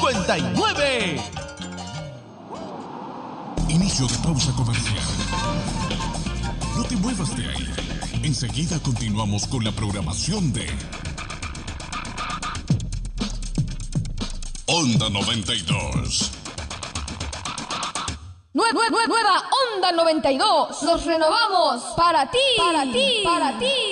59. Inicio de pausa comercial. No te muevas de ahí. Enseguida continuamos con la programación de Onda 92. Nueva Onda 92. Nos renovamos para ti, para ti, para ti.